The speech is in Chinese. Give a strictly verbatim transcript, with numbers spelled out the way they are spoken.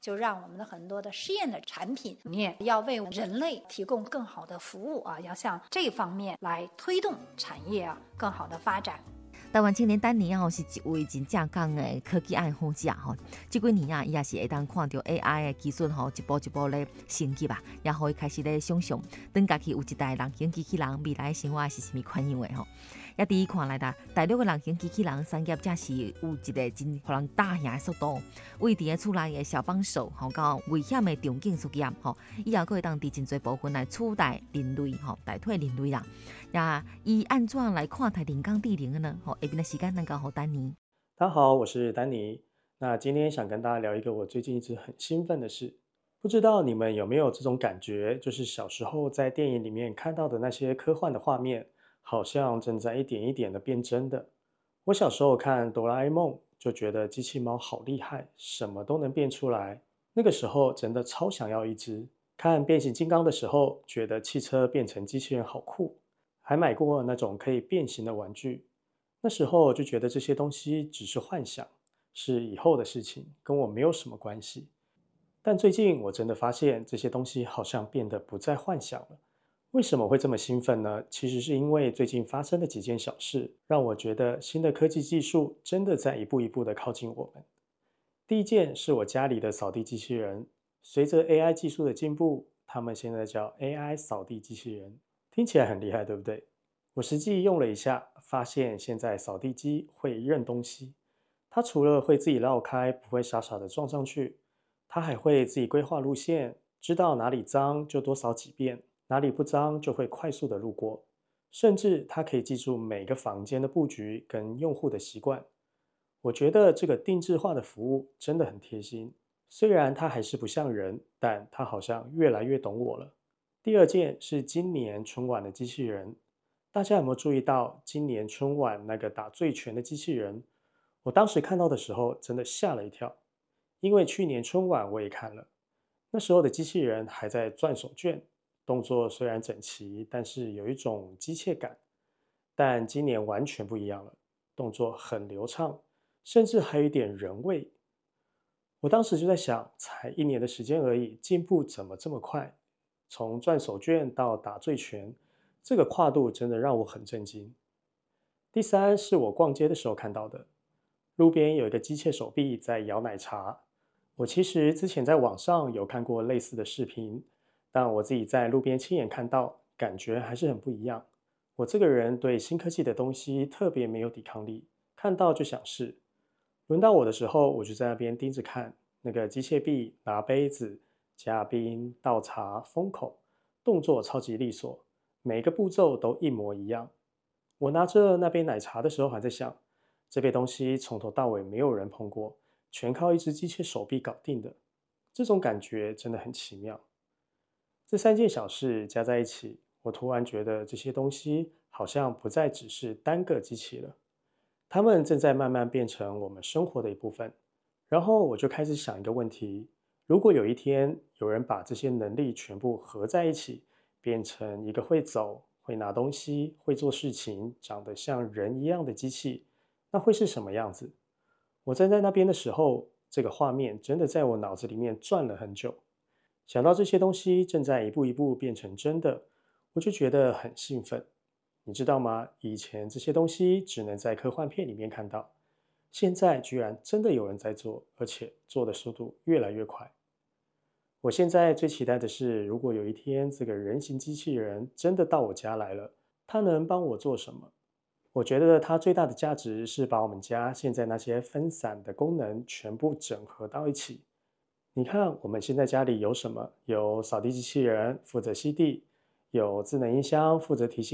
就让我们的很多的试验的产品里面要为人类提供更好的服务啊，要向这方面来推动产业啊更好的发展。 台湾青年丹尼啊，是一位真正讲的科技爱好者吼。这几年啊，伊也是会当看到 A I 的技术吼，一步一步咧升级吧，也可以开始咧想象，等家己有一台人形机器人，未来生活是什么款样的吼。也第一看来啦，大陆的人形机器人产业才是有一个真互人打赢的速度，为伫个厝内的小帮手，吼，到危险的场景实验，吼，以后佫会当伫真侪部分来取代人类，吼，代替人类啦。呀，伊安怎来看待人工智能的呢？吼，下边的时间能够互丹尼。 大家好，我是丹尼。那今天想跟大家聊一个我最近一直很兴奋的事。不知道你们有没有这种感觉，就是小时候在电影里面看到的那些科幻的画面，好像正在一点一点的变真的。我小时候看哆啦 A 梦，就觉得机器猫好厉害，什么都能变出来。那个时候真的超想要一只。看变形金刚的时候，觉得汽车变成机器人好酷，还买过那种可以变形的玩具。那时候就觉得这些东西只是幻想，是以后的事情，跟我没有什么关系。但最近我真的发现这些东西好像变得不再幻想了。为什么会这么兴奋呢？其实是因为最近发生的几件小事，让我觉得新的科技技术真的在一步一步的靠近我们。第一件是我家里的扫地机器人，随着 A I 技术的进步，他们现在叫 A I 扫地机器人，听起来很厉害，对不对？我实际用了一下，发现现在扫地机会认东西。它除了会自己绕开，不会傻傻的撞上去，它还会自己规划路线，知道哪里脏就多扫几遍，哪里不脏就会快速的路过。甚至它可以记住每个房间的布局跟用户的习惯。我觉得这个定制化的服务真的很贴心。虽然它还是不像人，但它好像越来越懂我了。第二件是今年春晚的机器人。大家有没有注意到今年春晚那个打醉拳的机器人？我当时看到的时候真的吓了一跳，因为去年春晚我也看了，那时候的机器人还在转手绢，动作虽然整齐，但是有一种机械感。但今年完全不一样了，动作很流畅，甚至还有一点人味。我当时就在想，才一年的时间而已，进步怎么这么快？从转手绢到打醉拳，这个跨度真的让我很震惊。第三是我逛街的时候看到的，路边有一个机械手臂在摇奶茶。我其实之前在网上有看过类似的视频，但我自己在路边亲眼看到，感觉还是很不一样。我这个人对新科技的东西特别没有抵抗力，看到就想试。轮到我的时候，我就在那边盯着看，那个机械臂拿杯子、加冰、倒茶、封口，动作超级利索，每个步骤都一模一样。我拿着那杯奶茶的时候，还在想，这杯东西从头到尾没有人碰过，全靠一只机械手臂搞定的。这种感觉真的很奇妙。这三件小事加在一起，我突然觉得这些东西好像不再只是单个机器了。它们正在慢慢变成我们生活的一部分。然后我就开始想一个问题：如果有一天有人把这些能力全部合在一起，变成一个会走、会拿东西、会做事情、长得像人一样的机器，那会是什么样子？我站在那边的时候，这个画面真的在我脑子里面转了很久。想到这些东西正在一步一步变成真的，我就觉得很兴奋。你知道吗？以前这些东西只能在科幻片里面看到，现在居然真的有人在做，而且做的速度越来越快。我现在最期待的是，如果有一天这个人形机器人真的到我家来了，它能帮我做什么？我觉得它最大的价值是把我们家现在那些分散的功能全部整合到一起。你看，我们现在家里有什么？有扫地机器人负责吸地，有智能音箱负责提醒